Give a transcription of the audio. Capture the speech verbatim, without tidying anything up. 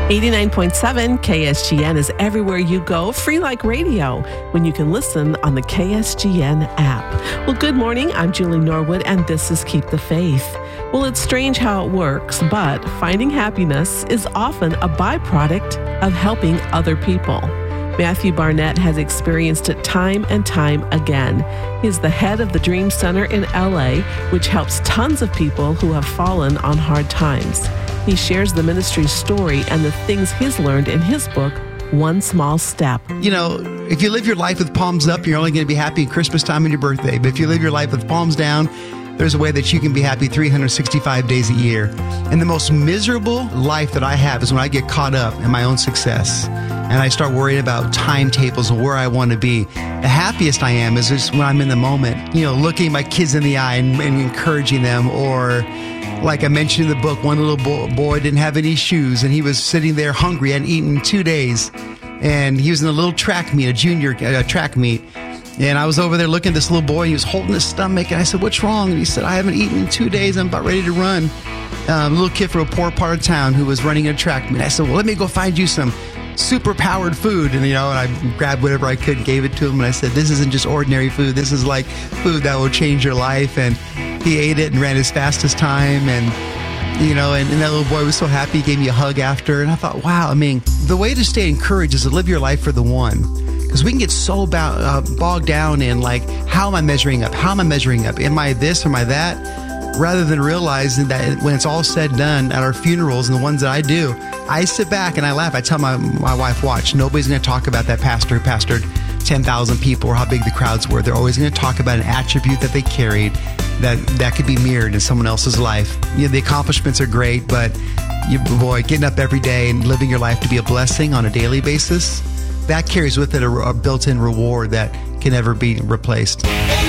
eighty-nine point seven K S G N is everywhere you go, free like radio, when you can listen on the K S G N app. Well, good morning. I'm Julie Norwood, and this is Keep the Faith. Well, it's strange how it works, but finding happiness is often a byproduct of helping other people. Matthew Barnett has experienced it time and time again. He's the head of the Dream Center in L A, which helps tons of people who have fallen on hard times. He shares the ministry's story and the things he's learned in his book, One Small Step. You know, if you live your life with palms up, you're only going to be happy at Christmas time and your birthday. But if you live your life with palms down, there's a way that you can be happy three hundred sixty-five days a year. And the most miserable life that I have is when I get caught up in my own success and I start worrying about timetables and where I want to be. The happiest I am is just when I'm in the moment, you know, looking my kids in the eye and, and encouraging them. Or like I mentioned in the book, one little bo- boy didn't have any shoes and he was sitting there hungry and eaten in two days. And he was in a little track meet, a junior uh, track meet. And I was over there looking at this little boy, and he was holding his stomach, and I said, "What's wrong?" And he said, "I haven't eaten in two days. I'm about ready to run." Um, a little kid from a poor part of town who was running a track meet. I said, "Well, let me go find you some super powered food." And, you know, and I grabbed whatever I could, gave it to him, and I said, "This isn't just ordinary food. This is like food that will change your life." And he ate it and ran his fastest time. And, you know, and, and that little boy was so happy. He gave me a hug after. And I thought, wow, I mean, the way to stay encouraged is to live your life for the one. Because we can get so bow, uh, bogged down in like, how am I measuring up? How am I measuring up? Am I this or am I that? Rather than realizing that when it's all said and done at our funerals and the ones that I do, I sit back and I laugh. I tell my, my wife, watch, nobody's going to talk about that pastor who pastored ten thousand people or how big the crowds were. They're always going to talk about an attribute that they carried that, that could be mirrored in someone else's life. You know, the accomplishments are great, but you, boy, getting up every day and living your life to be a blessing on a daily basis, that carries with it a, a built-in reward that can never be replaced.